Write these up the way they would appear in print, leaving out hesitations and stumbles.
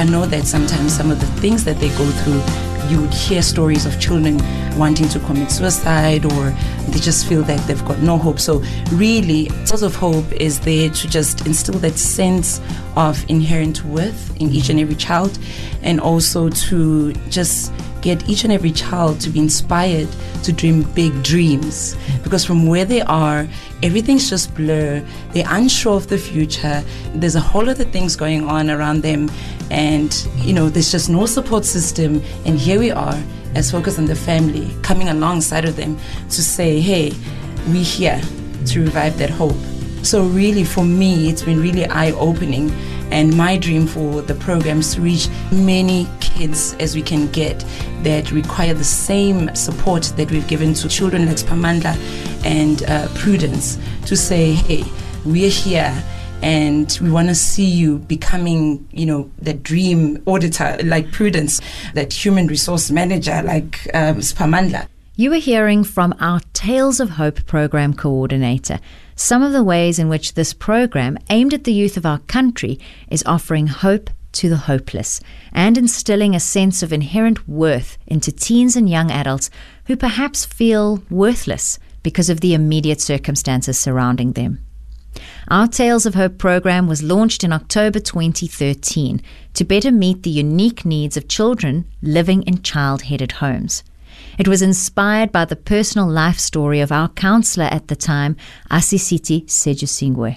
I know that sometimes some of the things that they go through, you would hear stories of children wanting to commit suicide, or they just feel that they've got no hope. So really, Tales of Hope is there to just instill that sense of inherent worth in each and every child, and also to just get each and every child to be inspired to dream big dreams, because from where they are, everything's just blur. They're unsure of the future. There's a whole lot of things going on around them, and there's just no support system. And here we are as Focus on the Family, coming alongside of them to say, hey, we're here to revive that hope. So really, for me, it's been really eye-opening, and my dream for the program is to reach many kids as we can get that require the same support that we've given to children like Spamandla and Prudence, to say, hey, we're here and we want to see you becoming, that dream auditor like Prudence, that human resource manager like Spamandla. You were hearing from our Tales of Hope program coordinator some of the ways in which this program, aimed at the youth of our country, is offering hope to the hopeless and instilling a sense of inherent worth into teens and young adults who perhaps feel worthless because of the immediate circumstances surrounding them. Our Tales of Hope program was launched in October 2013 to better meet the unique needs of children living in child-headed homes. It was inspired by the personal life story of our counsellor at the time, Asisiti Sejusingwe.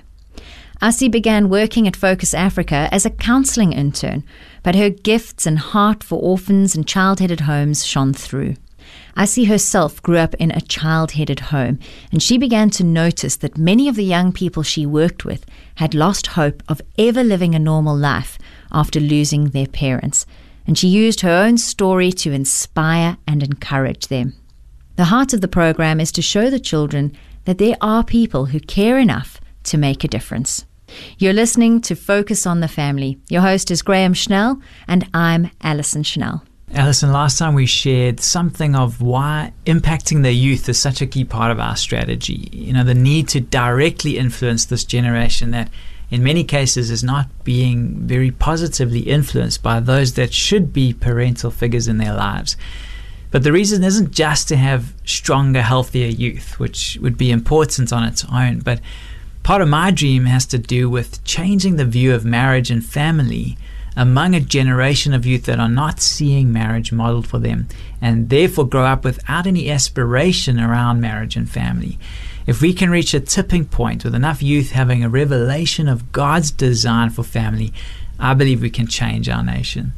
Asi began working at Focus Africa as a counselling intern, but her gifts and heart for orphans and child-headed homes shone through. Asi herself grew up in a child-headed home, and she began to notice that many of the young people she worked with had lost hope of ever living a normal life after losing their parents, and she used her own story to inspire and encourage them. The heart of the program is to show the children that there are people who care enough to make a difference. You're listening to Focus on the Family. Your host is Graham Schnell, and I'm Alison Schnell. Alison, last time we shared something of why impacting the youth is such a key part of our strategy. The need to directly influence this generation that in many cases is not being very positively influenced by those that should be parental figures in their lives. But the reason isn't just to have stronger, healthier youth, which would be important on its own, but part of my dream has to do with changing the view of marriage and family among a generation of youth that are not seeing marriage modeled for them and therefore grow up without any aspiration around marriage and family. If we can reach a tipping point with enough youth having a revelation of God's design for family, I believe we can change our nation.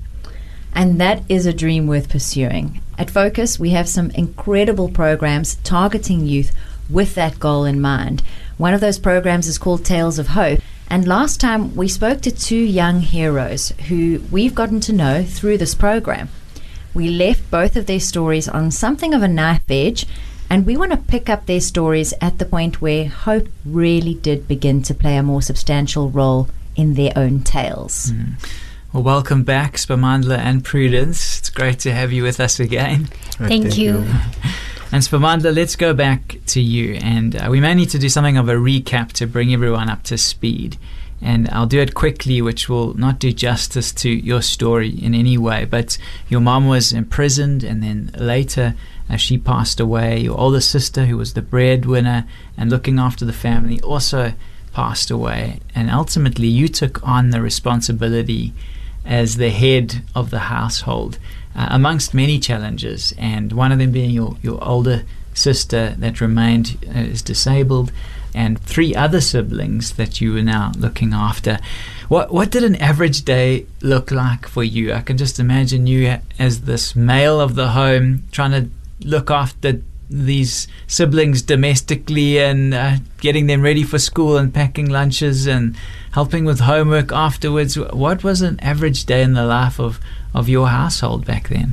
And that is a dream worth pursuing. At Focus, we have some incredible programs targeting youth with that goal in mind. One of those programs is called Tales of Hope. And last time we spoke to two young heroes who we've gotten to know through this program. We left both of their stories on something of a knife edge, and we want to pick up their stories at the point where hope really did begin to play a more substantial role in their own tales. Well, welcome back, Spamandla and Prudence. It's great to have you with us again. Thank you. And Spamandla, let's go back to you. And we may need to do something of a recap to bring everyone up to speed. And I'll do it quickly, which will not do justice to your story in any way. But your mom was imprisoned, and then later she passed away. Your older sister, who was the breadwinner and looking after the family, also passed away. And ultimately, you took on the responsibility as the head of the household, amongst many challenges, and one of them being your older sister that remained is disabled, and 3 other siblings that you were now looking after. What did an average day look like for you? I can just imagine you as this male of the home trying to look after these siblings domestically and getting them ready for school and packing lunches and helping with homework afterwards. What was an average day in the life of your household back then?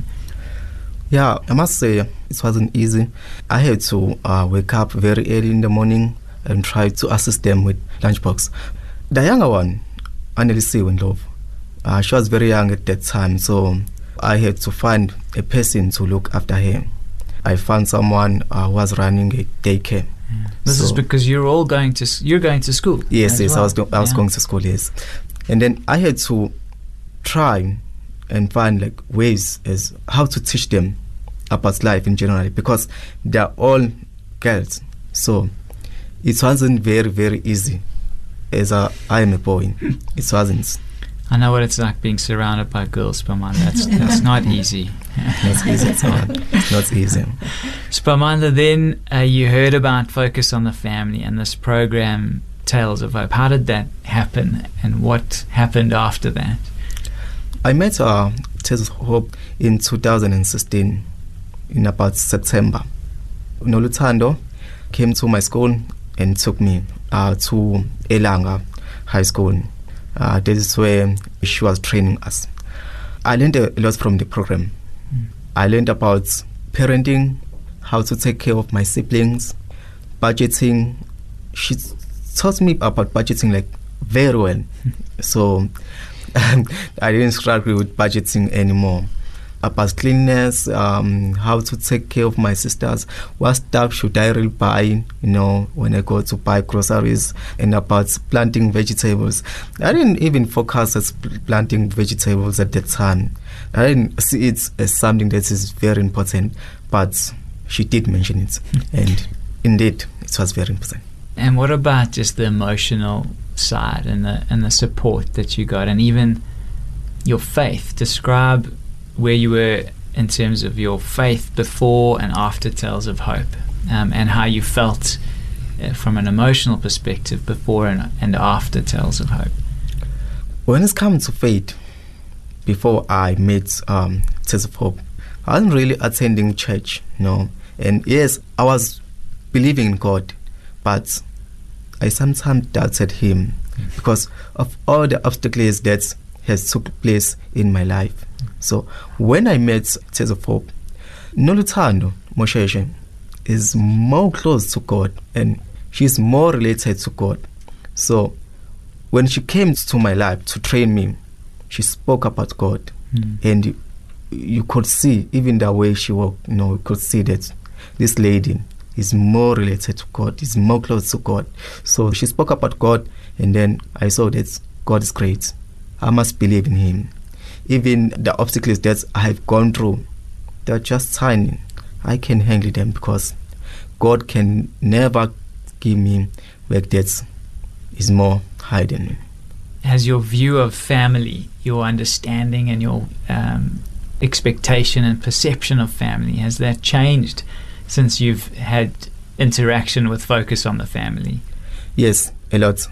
Yeah, I must say it wasn't easy. I had to wake up very early in the morning and try to assist them with lunchbox. The younger one, Annelise Wendlove, she was very young at that time, so I had to find a person to look after her. I found someone who was running a daycare. Yeah. This is because you're going to school. Yes, well. I was going to school. Yes, and then I had to try and find like ways as how to teach them about life in general, because they're all girls. So it wasn't very, very easy as I am a boy. It wasn't. I know what it's like being surrounded by girls, Spamandla. That's not easy. Not easy. It's not easy. Spamandla, then you heard about Focus on the Family and this program, Tales of Hope. How did that happen, and what happened after that? I met Tales of Hope in 2016, in about September. Noluthando came to my school and took me to Elanga High School. This is where she was training us. I learned a lot from the program. I learned about parenting, how to take care of my siblings, budgeting. She taught me about budgeting like very well. So I didn't struggle with budgeting anymore. About cleanliness, how to take care of my sisters, what stuff should I really buy, when I go to buy groceries, and about planting vegetables. I didn't even focus on planting vegetables at that time. I didn't see it as something that is very important, but she did mention it, and indeed, it was very important. And what about just the emotional side and the support that you got, and even your faith? Describe where you were in terms of your faith before and after Tales of Hope, and how you felt from an emotional perspective before and after Tales of Hope. When it comes to faith, before I met Tales of Hope, I wasn't really attending church, and yes, I was believing in God, but I sometimes doubted Him because of all the obstacles that has took place in my life. So when I met Tales of Hope, Noluthando Mosheshe is more close to God, and she's more related to God. So when she came to my life to train me, she spoke about God, and you could see, even the way she walked, you could see that this lady is more related to God, is more close to God. So she spoke about God, and then I saw that God is great. I must believe in Him. Even the obstacles that I have gone through, they're just tiny. I can handle them because God can never give me work that is more high than me. Has your view of family, your understanding and your expectation and perception of family, has that changed since you've had interaction with Focus on the Family? Yes, a lot.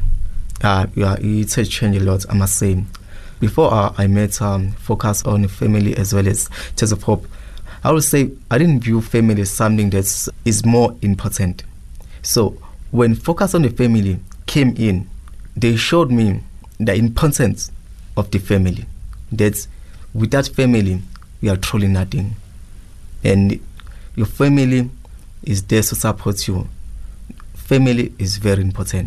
It has changed a lot, I must say. Before I met Focus on the Family as well as Tales of Hope, I would say I didn't view family as something that is more important. So when Focus on the Family came in, they showed me the importance of the family. That without family, we are truly nothing. And your family is there to support you. Family is very important.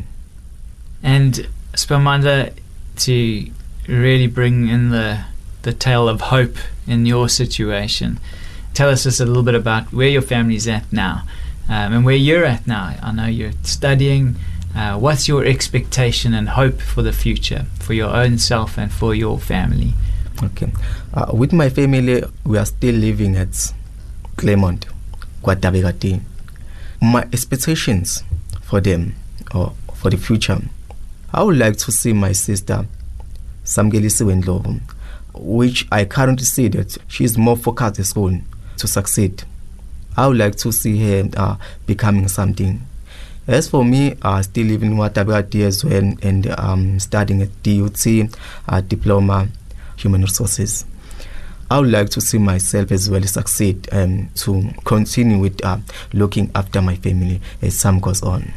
And Spamandla, to really bring in the tale of hope in your situation, tell us just a little bit about where your family's at now, and where you're at now. I know you're studying. What's your expectation and hope for the future, for your own self and for your family? Okay. With my family, we are still living at Claremont, KwaDabekati. My expectations for them, or for the future, I would like to see my sister, Samgelisiwe Ndlovu, which I currently see that she is more focused at school to succeed. I would like to see her becoming something. As for me, still living in KwaDabekati as well, and studying at DUT, Diploma, Human Resources. I would like to see myself as well succeed, to continue with looking after my family as time goes on.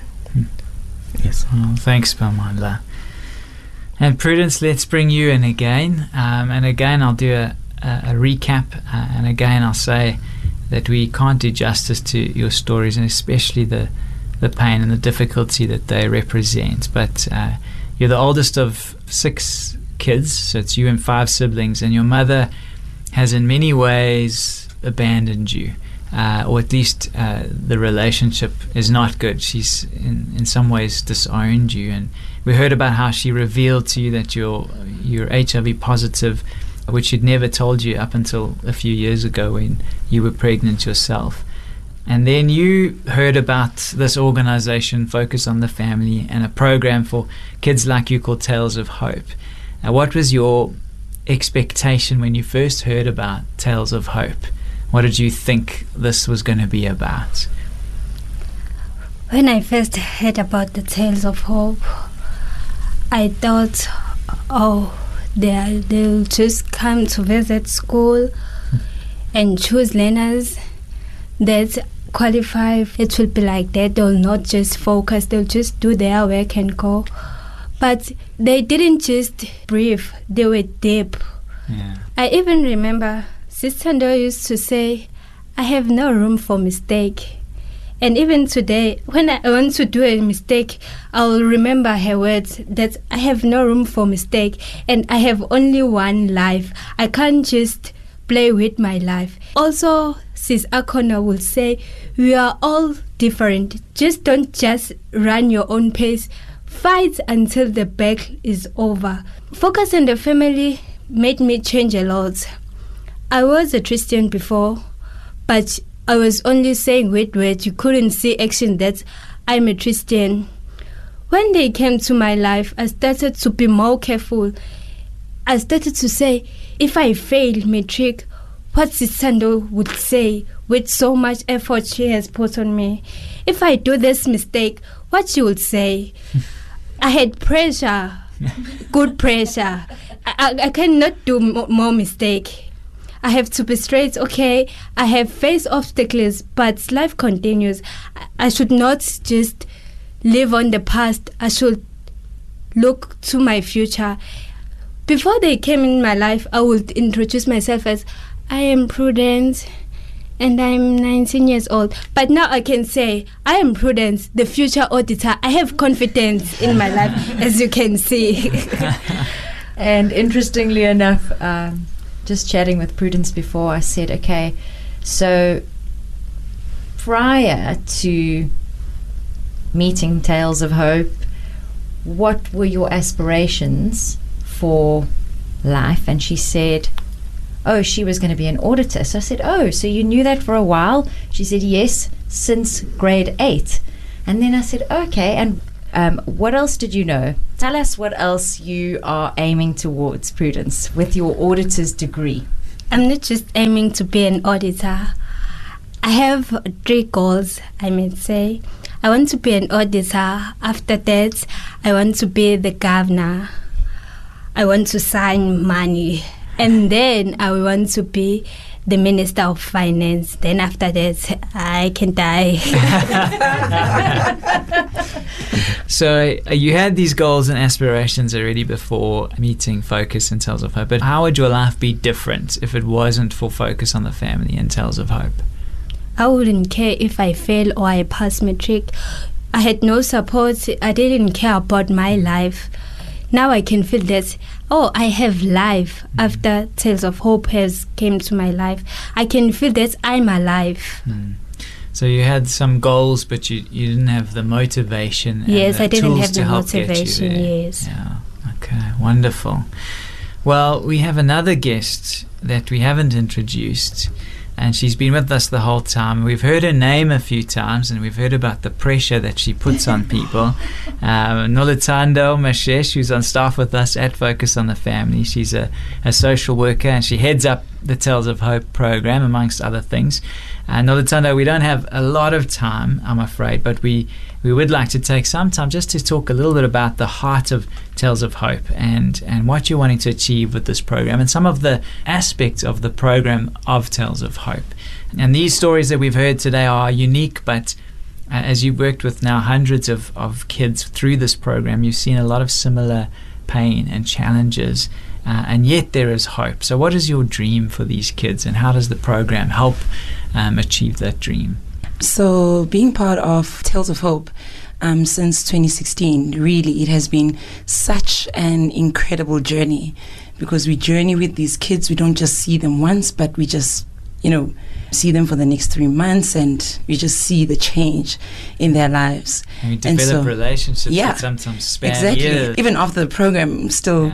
Yes. Well, thanks, Spamandla. And Prudence, let's bring you in again. And again, I'll do a recap. And again, I'll say that we can't do justice to your stories, and especially the pain and the difficulty that they represent. But you're the oldest of 6 kids, so it's you and 5 siblings, and your mother has in many ways abandoned you, or at least the relationship is not good. She's in some ways disowned you, and we heard about how she revealed to you that you're HIV positive which she'd never told you up until a few years ago when you were pregnant yourself. And then you heard about this organization, Focus on the Family, and a program for kids like you called Tales of Hope. Now, what was your expectation when you first heard about Tales of Hope? What did you think this was going to be about? When I first heard about the Tales of Hope, I thought, they'll just come to visit school and choose learners that qualify. It will be like that. They'll not just focus, they'll just do their work and go. But they didn't just brief, they were deep. Yeah. I even remember Sister Ndo used to say, I have no room for mistake. And even today, when I want to do a mistake, I'll remember her words that I have no room for mistake and I have only one life. I can't just play with my life. Also, Sis Akona will say, we are all different. Don't just run your own pace. Fight until the battle is over. Focus on the Family made me change a lot. I was a Christian before, but I was only saying words. You couldn't see action that I'm a Christian. When they came to my life, I started to be more careful. I started to say, if I fail matric, what Sister Ndo would say with so much effort she has put on me. If I do this mistake, what she would say. I had pressure, good pressure. I cannot do more mistake. I have to be straight, okay? I have faced obstacles, but life continues. I should not just live on the past. I should look to my future. Before they came in my life, I would introduce myself as, I am Prudence, and I'm 19 years old. But now I can say, I am Prudence, the future auditor. I have confidence in my life, as you can see. And interestingly enough, just chatting with Prudence before, I said, okay, so prior to meeting Tales of Hope, what were your aspirations for life? And she said, she was going to be an auditor. So I said, so you knew that for a while? She said, yes, since grade 8. And then I said, okay, and what else did you know? Tell us what else you are aiming towards, Prudence, with your auditor's degree. I'm not just aiming to be an auditor. I have 3 goals, I may say. I want to be an auditor. After that, I want to be the governor. I want to sign money. And then I want to be the Minister of Finance. Then after that, I can die. So you had these goals and aspirations already before meeting Focus and Tales of Hope. But how would your life be different if it wasn't for Focus on the Family and Tales of Hope? I wouldn't care if I fail or I pass matric. I had no support. I didn't care about my life. Now I can feel that, I have life. After Tales of Hope has came to my life, I can feel that I'm alive. So you had some goals, but you didn't have the motivation. Yes, and I didn't tools have to the help get you motivation. there. Yes. Yeah. Okay. Wonderful. Well, we have another guest that we haven't introduced, and she's been with us the whole time. We've heard her name a few times, and we've heard about the pressure that she puts on people. Noluthando Mashesh, who's on staff with us at Focus on the Family. She's a social worker, and she heads up the Tales of Hope program, amongst other things. Noluthando, we don't have a lot of time, I'm afraid, but we would like to take some time just to talk a little bit about the heart of Tales of Hope and what you're wanting to achieve with this program and some of the aspects of the program of Tales of Hope. And these stories that we've heard today are unique, but as you've worked with now hundreds of kids through this program, you've seen a lot of similar pain and challenges, and yet there is hope. So what is your dream for these kids, and how does the program help achieve that dream? So being part of Tales of Hope since 2016, really it has been such an incredible journey, because we journey with these kids. We don't just see them once, but we just see them for the next 3 months, and you just see the change in their lives. And you develop relationships that sometimes span years. Even after the program, still,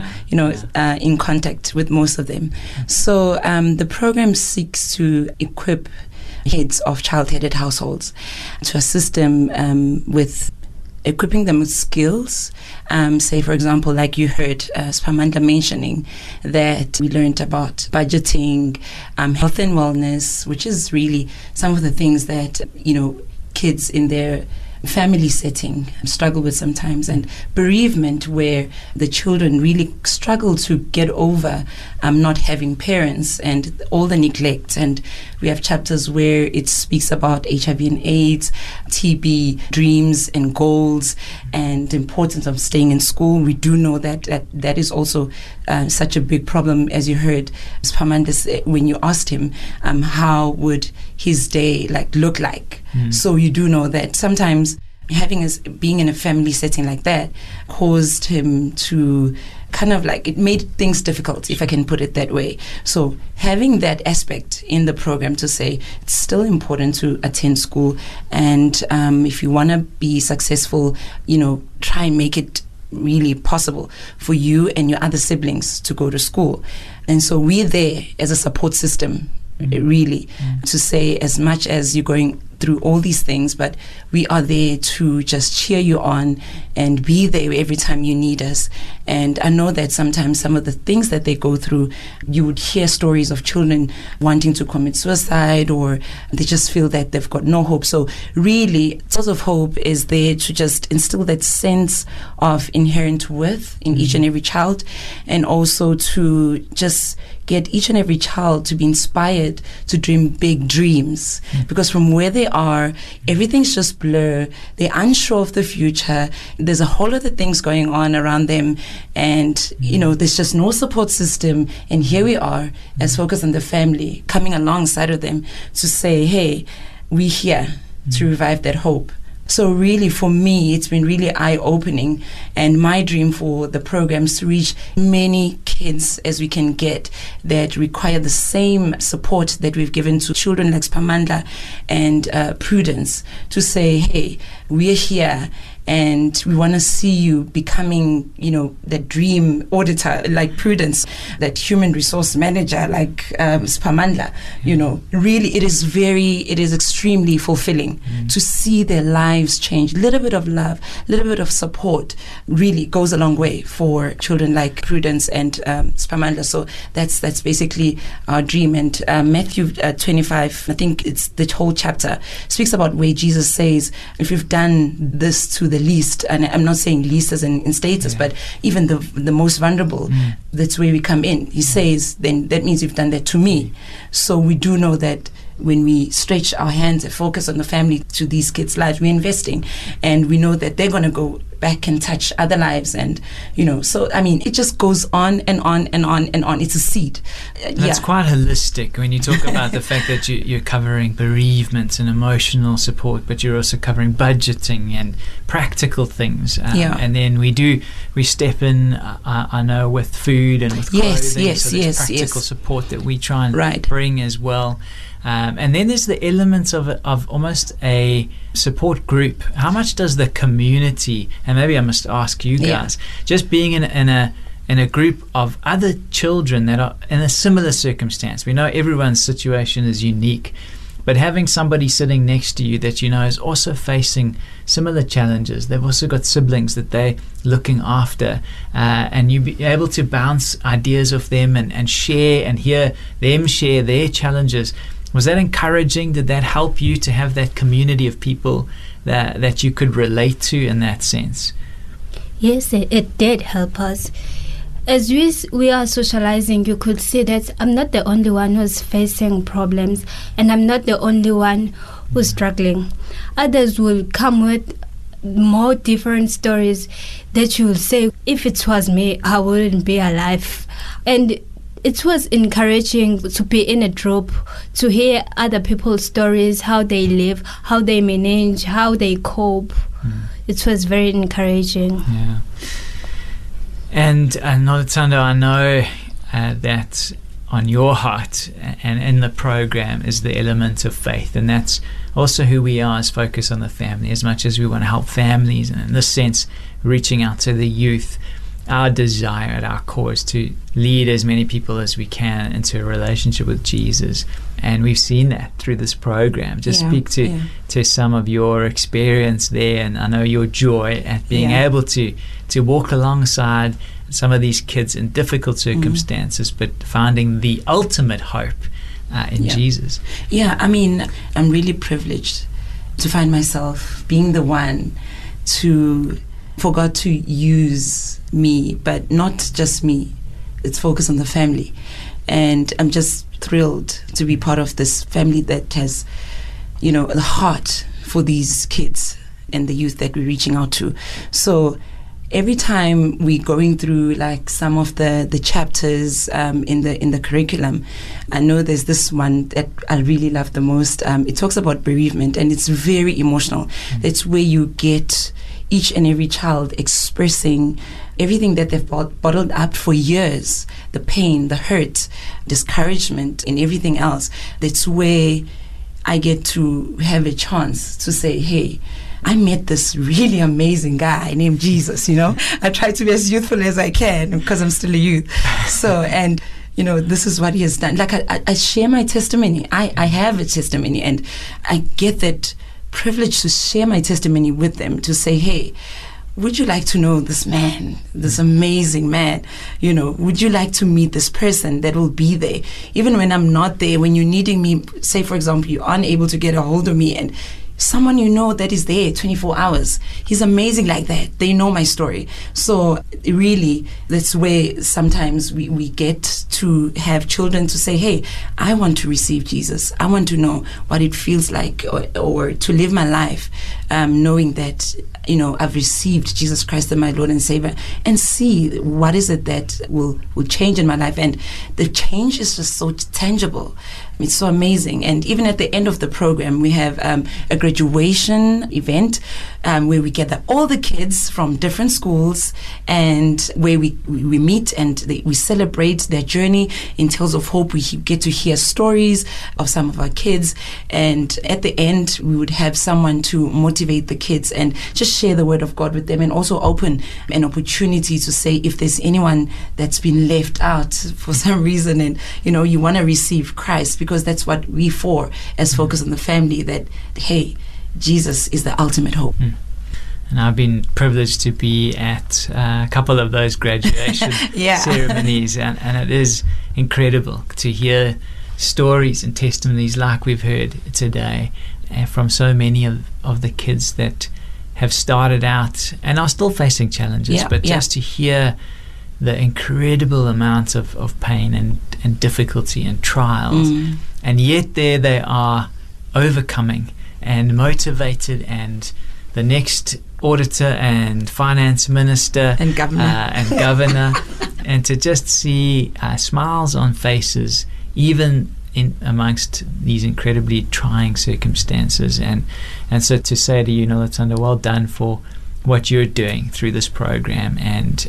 in contact with most of them. So the program seeks to equip heads of child-headed households to assist them with equipping them with skills. Say, for example, like you heard Spamandla mentioning that we learned about budgeting, health and wellness, which is really some of the things that, kids in their family setting struggle with sometimes, and bereavement, where the children really struggle to get over not having parents and all the neglect. And we have chapters where it speaks about HIV and AIDS, TB, dreams and goals, and the importance of staying in school. We do know that is also such a big problem. As you heard Spamandla, when you asked him how would his day look like. So you do know that sometimes being in a family setting like that caused him to it made things difficult, if I can put it that way. So having that aspect in the program to say it's still important to attend school, and if you want to be successful, try and make it really possible for you and your other siblings to go to school. And so we're there as a support system, really, to say, as much as you're going through all these things, but we are there to just cheer you on and be there every time you need us. And I know that sometimes some of the things that they go through, you would hear stories of children wanting to commit suicide, or they just feel that they've got no hope. So really, Tales of Hope is there to just instill that sense of inherent worth in each and every child, and also to just get each and every child to be inspired to dream big dreams. Because from where they are, everything's just blur. They're unsure of the future. There's a whole lot of things going on around them, and there's just no support system. And here we are as Focus on the Family, coming alongside of them to say, hey, we're here to revive that hope. So really, for me, it's been really eye-opening, and my dream for the program is to reach many kids as we can get that require the same support that we've given to children like Spamandla and Prudence, to say, hey, we're here and we want to see you becoming, that dream auditor like Prudence, that human resource manager like Spamandla. Really, it is extremely fulfilling to see their lives change. A little bit of love, a little bit of support really goes a long way for children like Prudence and Spamandla. So that's basically our dream. And Matthew 25, I think it's the whole chapter, speaks about where Jesus says, if you've done this to the least, and I'm not saying least as in status, but even the most vulnerable, that's where we come in. He says, then that means you've done that to me. So we do know that when we stretch our hands and focus on the family to these kids' lives, we're investing, and we know that they're going to go back and touch other lives, and so it just goes on and on and on and on. It's a seed. That's quite holistic when you talk about the fact that you're covering bereavement and emotional support, but you're also covering budgeting and practical things. And then we step in, I know, with food and with clothing. So there's practical support that we try and bring as well. And then there's the elements of almost a support group. How much does the community, and maybe I must ask you guys, just being in a group of other children that are in a similar circumstance, we know everyone's situation is unique, but having somebody sitting next to you that is also facing similar challenges, they've also got siblings that they're looking after, and you be able to bounce ideas off them and share and hear them share their challenges. Was that encouraging? Did that help you to have that community of people that you could relate to in that sense? Yes, it did help us. As we are socializing, you could see that I'm not the only one who's facing problems, and I'm not the only one who's struggling. Others will come with more different stories that you will say, if it was me, I wouldn't be alive. And it was encouraging to be in a group, to hear other people's stories, how they live, how they manage, how they cope. It was very encouraging. Yeah. And Noluthando, I know that on your heart and in the program is the element of faith, and that's also who we are as Focus on the Family. As much as we want to help families, and in this sense reaching out to the youth, our desire at our core is to lead as many people as we can into a relationship with Jesus, and we've seen that through this program. Just speak to some of your experience there, and I know your joy at being able to walk alongside some of these kids in difficult circumstances, but finding the ultimate hope in Jesus. Yeah, I mean, I'm really privileged to find myself being the one for God to use me, but not just me. It's Focus on the Family. And I'm just thrilled to be part of this family that has, the heart for these kids and the youth that we're reaching out to. So every time we're going through like some of the chapters in the curriculum, I know there's this one that I really love the most. It talks about bereavement, and it's very emotional. It's where you get each and every child expressing everything that they've bottled up for years, the pain, the hurt, discouragement, and everything else. That's where I get to have a chance to say, hey, I met this really amazing guy named Jesus, I try to be as youthful as I can because I'm still a youth. So, and this is what he has done. Like I share my testimony. I have a testimony, and I get that privilege to share my testimony with them, to say, hey, would you like to know this man, this amazing man? Would you like to meet this person that will be there? Even when I'm not there, when you're needing me, say, for example, you're unable to get a hold of me, and someone that is there 24 hours. He's amazing like that. They know my story. So really, that's where sometimes we get to have children to say, hey, I want to receive Jesus. I want to know what it feels like or to live my life knowing that, I've received Jesus Christ as my Lord and Savior, and see what is it that will change in my life. And the change is just so tangible. It's so amazing. And even at the end of the program, we have a graduation event where we gather all the kids from different schools, and where we meet and we celebrate their journey in Tales of Hope. We get to hear stories of some of our kids, and at the end we would have someone to motivate the kids and just share the word of God with them, and also open an opportunity to say, if there's anyone that's been left out for some reason and you want to receive Christ, because that's what we for as Focus on the Family, that hey, Jesus is the ultimate hope. And I've been privileged to be at a couple of those graduation ceremonies, and it is incredible to hear stories and testimonies like we've heard today from so many of the kids that have started out and are still facing challenges, just to hear the incredible amount of pain and difficulty and trials, and yet there they are, overcoming and motivated, and the next auditor and finance minister and governor and to just see smiles on faces even in amongst these incredibly trying circumstances, and so to say to you, Noluthando, well done for what you're doing through this program, and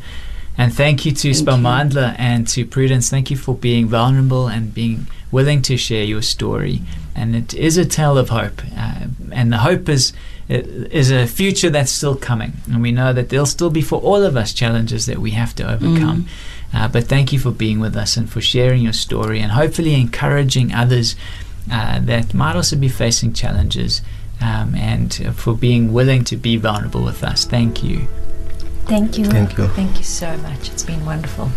thank you to Spamandla and to Prudence. Thank you for being vulnerable and being willing to share your story. And it is a tale of hope, and the hope is a future that's still coming. And we know that there'll still be, for all of us, challenges that we have to overcome. But thank you for being with us and for sharing your story, and hopefully encouraging others that might also be facing challenges, and for being willing to be vulnerable with us. Thank you. Thank you. Thank you. Thank you so much. It's been wonderful.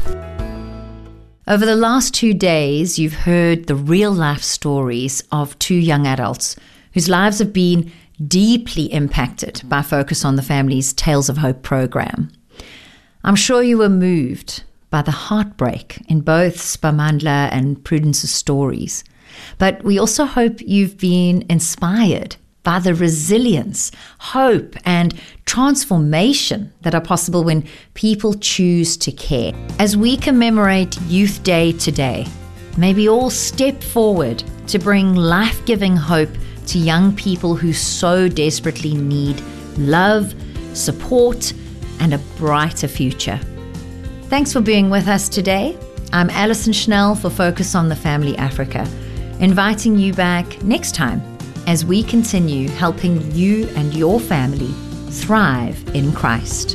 Over the last 2 days, you've heard the real-life stories of 2 young adults whose lives have been deeply impacted by Focus on the Family's Tales of Hope program. I'm sure you were moved by the heartbreak in both Spamandla and Prudence's stories, but we also hope you've been inspired by the resilience, hope, and transformation that are possible when people choose to care. As we commemorate Youth Day today, may we all step forward to bring life-giving hope to young people who so desperately need love, support, and a brighter future. Thanks for being with us today. I'm Alison Schnell for Focus on the Family Africa, inviting you back next time as we continue helping you and your family thrive in Christ.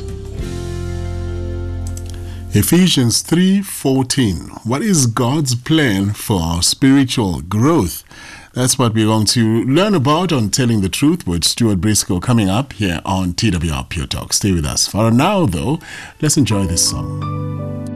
Ephesians 3:14. What is God's plan for our spiritual growth? That's what we're going to learn about on Telling the Truth with Stuart Briscoe coming up here on TWR Pure Talk. Stay with us. For now, though, let's enjoy this song.